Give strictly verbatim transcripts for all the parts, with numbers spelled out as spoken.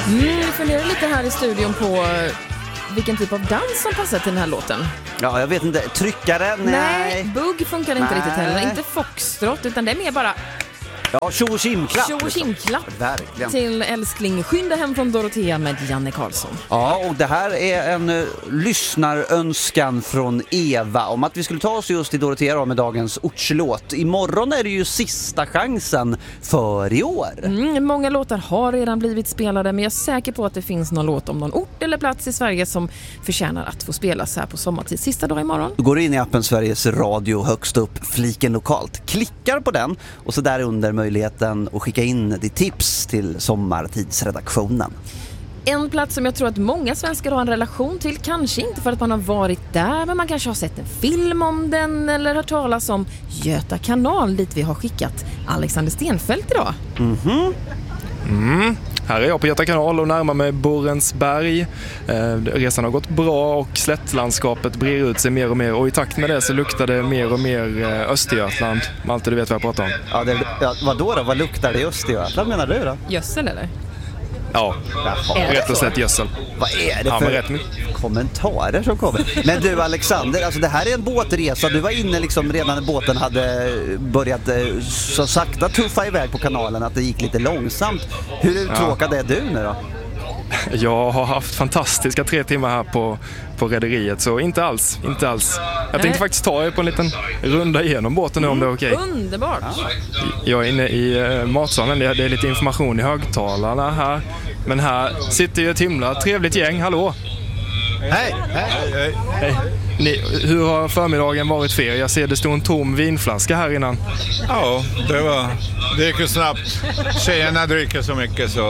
Mm, jag funderar lite här i studion på vilken typ av dans som passar till den här låten. Ja, jag vet inte. Tryckare? Nej. Nej, bugg funkar inte Nej. riktigt heller. Inte foxtrot, utan det är mer bara Ja, tjo och kimklapp. tjo och kimklapp. Verkligen. Till älskling Skynda hem från Dorotea med Janne Karlsson. Ja, och det här är en uh, lyssnarönskan från Eva om att vi skulle ta oss just till Dorotea med dagens ortslåt. Imorgon är det ju sista chansen för i år. Mm, många låtar har redan blivit spelade, men jag är säker på att det finns någon låt om någon ort eller plats i Sverige som förtjänar att få spelas här på sommartid. Sista dag imorgon. Du går in i appen Sveriges Radio högst upp, fliken lokalt. Klickar på den och så där under möjligheten att skicka in ditt tips till sommartidsredaktionen. En plats som jag tror att många svenskar har en relation till, kanske inte för att man har varit där, men man kanske har sett en film om den eller hört talas om Göta kanal, dit vi har skickat Alexander Stenfeldt idag. Mhm. Mm. Här är jag på Göta kanal och närmar mig Borensberg. Eh, resan har gått bra och slättlandskapet brer ut sig mer och mer. Och i takt med det så luktar det mer och mer eh, Östergötland. Malte, du vet vad jag pratar om. Ja, det, ja, vad då då? Vad luktar det i Östergötland menar du då? Gödsel eller? Ja, Jaha. rätt och slett gödsel. Vad är det Ja, för men rätt mycket. kommentarer som kommer? Men du Alexander, alltså det här är en båtresa. Du var inne liksom redan när båten hade börjat eh, så sakta tuffa iväg på kanalen att det gick lite långsamt. Hur uttråkad är du nu då? Jag har haft fantastiska tre timmar här på, på rederiet, så inte alls, inte alls. Jag tänkte faktiskt ta er på en liten runda igenom båten nu om det är okej. Underbart! Jag är inne i uh, matsalen, det är, det är lite information i högtalarna här. Men här sitter ju ett himla trevligt gäng, hallå! Hej! Hej! Hej! Hej. Ni, hur har förmiddagen varit för er? Jag ser det stod en tom vinflaska här innan. Ja, det var... Det gick ju snabbt. Tjejerna dricker så mycket så...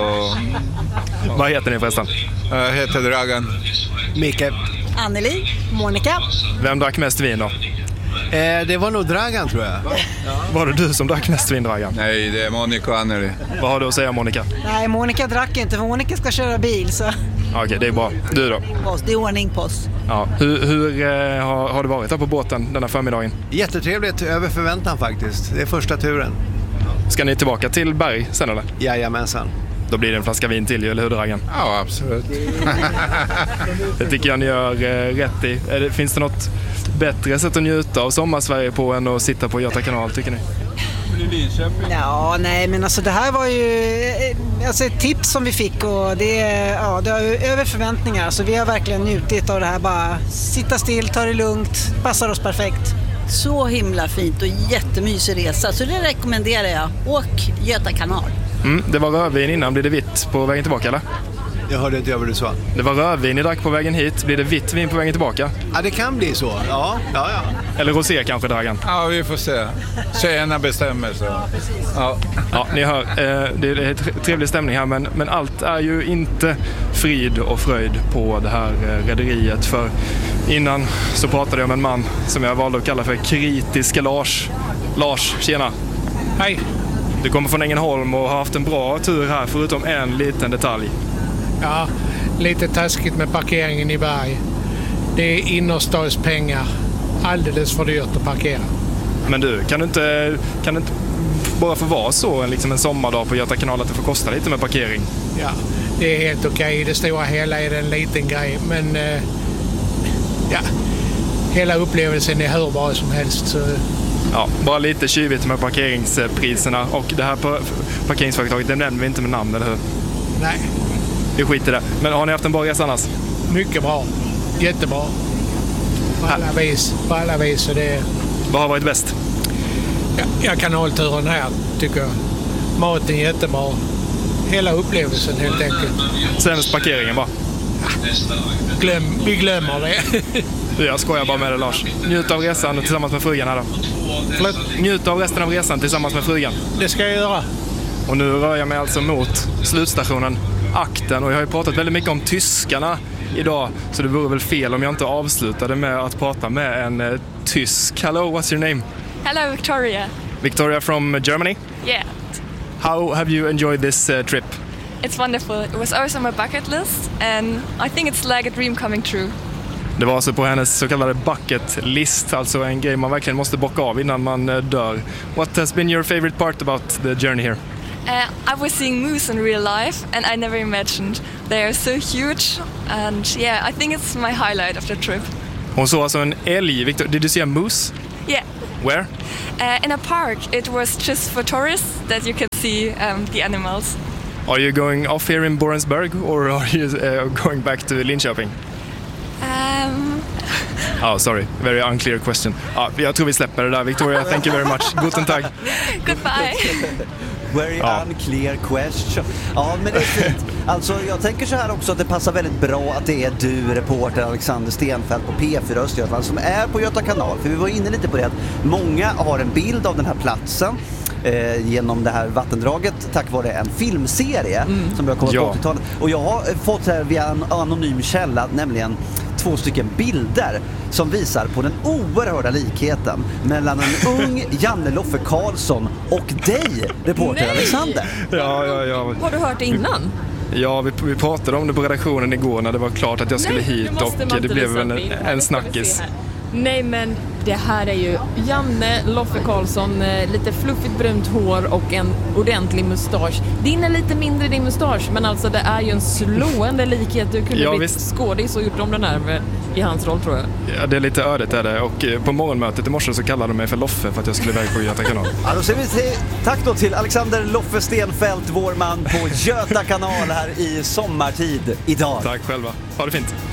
Vad heter ni förresten? Jag heter Dragan. Micke. Anneli, Monica. Vem drack mest vin då? Eh, det var nog Dragan tror jag. Var det du som drack mest vin, Dragan? Nej, det är Monica och Anneli. Vad har du att säga, Monica? Nej, Monica drack inte för Monica ska köra bil så Okej, okay, det är bra. Du då? det är ordning på oss. Ja. Hur, hur eh, har, har det varit här på båten denna förmiddagen? Jättetrevligt, över förväntan faktiskt. Det är första turen. Ska ni tillbaka till Berg sen eller? Jajamensan. Då blir det en flaska vin till, eller hur, Dragan? Ja, absolut. Det tycker jag ni gör eh, rätt i. Är det, finns det något bättre sätt att njuta av sommarsverige på än att sitta på Göta kanal, tycker ni? Ja, nej men alltså det här var ju alltså ett tips som vi fick och det, ja, det är över förväntningar. Så vi har verkligen njutit av det här, bara sitta still, ta det lugnt, passar oss perfekt. Så himla fint och jättemysig resa, så det rekommenderar jag. Åk Göta kanal. Mm, det var rödvin innan, blir det vitt på vägen tillbaka eller? Jag hörde inte vad du sa. Det var rödvin ni drack på vägen hit, blir det vitt vin på vägen tillbaka? Ja, det kan bli så. Ja, ja, ja. Eller rosé kanske, Dragan? Ja, vi får se. Tjejerna bestämmer så. Ja, ja ni hör, eh, det är trevlig stämning här, men, men allt är ju inte frid och fröjd på det här eh, rederiet. För innan så pratade jag om en man som jag valde att kalla för kritiska Lars. Lars, tjena. Hej. Du kommer från Ängelholm och har haft en bra tur här, förutom en liten detalj. Ja, lite taskigt med parkeringen i Berg. Det är innerstadspengar. Alldeles för dyrt att parkera. Men du, kan du inte, kan du inte bara få vara så liksom en sommardag på Göta kanal att det får kosta lite med parkering? Ja, det är helt okej. I det stora hela är det en liten grej. Men eh, ja, hela upplevelsen är hur bra som helst. Så... Ja, bara lite tjuvigt med parkeringspriserna. Och det här parkeringsföretaget, det nämner vi inte med namn, eller hur? Nej. Vi skiter i det. Men har ni haft en bra resa annars? Mycket bra. Jättebra. På alla vis. På alla vis. Och det... Vad har varit bäst? Ja, jag kan hålla turen här, tycker jag. Maten är jättebra. Hela upplevelsen helt enkelt. Sämst parkeringen bara? Ja. Glöm, vi glömmer det. Jag skojar bara med det, Lars. Njut av resan tillsammans med frugan här då. Förlåt? Njut av resten av resan tillsammans med frugan. Det ska jag göra. Och nu rör jag mig alltså mot slutstationen Akten. Och jag har ju pratat väldigt mycket om tyskarna idag. Så det vore väl fel om jag inte avslutade med att prata med en uh, tysk. Hello, what's your name? Hello, Victoria. Victoria from Germany? Yeah. How have you enjoyed this uh, trip? It's wonderful. It was always on my bucket list and I think it's like a dream coming true. Det var alltså på hennes så kallade bucket list, alltså en grej man verkligen måste bocka av innan man uh, dör. What has been your favorite part about the journey here? Uh, I was seeing moose in real life, and I never imagined they are so huge. And yeah, I think it's my highlight of the trip. Hon såg alltså en älg. Victor, did you see a moose? Yeah. Where? Uh, in a park. It was just for tourists that you can see um, the animals. Are you going off here in Borensberg, or are you uh, going back to Linköping? Um... Oh, sorry. Very unclear question. Ah, jag tror vi släpper det där, Victoria. Thank you very much. Guten Tag. Goodbye. Very ja. unclear question. Ja, men det är fint. Alltså, jag tänker så här också att det passar väldigt bra att det är du, reporter Alexander Stenfeldt på P fyra Östergötland, som är på Göta kanal. För vi var inne lite på det att många har en bild av den här platsen eh, genom det här vattendraget tack vare en filmserie mm. som jag kommer ja. på åttiotalet. Och jag har fått här via en anonym källa, nämligen två stycken bilder som visar på den oerhörda likheten mellan en ung Janne Loffe Karlsson och dig, reporter Nej. Alexander. Ja, ja, ja. Har du hört det innan? Ja, vi, vi pratade om det på redaktionen igår när det var klart att jag skulle Nej, hit och det blev en, en snackis. Nej, men det här är ju Janne Loffe Karlsson, lite fluffigt brunt hår och en ordentlig mustasch. Din är lite mindre din mustasch, men alltså det är ju en slående likhet. Du kunde ja, blivit skådis och gjort om den här med, i hans roll, tror jag. Ja, det är lite ödet är det. Och på morgonmötet i morse så kallade de mig för Loffe för att jag skulle iväg på Göta kanal. Ja, då säger vi till, tack då till Alexander Loffe Stenfeldt, vår man på Göta kanal här i sommartid idag. Tack själva. Ha det fint.